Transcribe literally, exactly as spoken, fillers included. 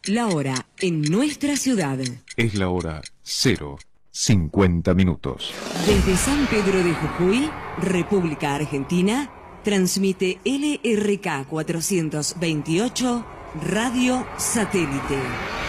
La hora en nuestra ciudad. Es la hora cero cincuenta minutos. Desde San Pedro de Jujuy, República Argentina, transmite L R K cuatrocientos veintiocho Radio Satélite.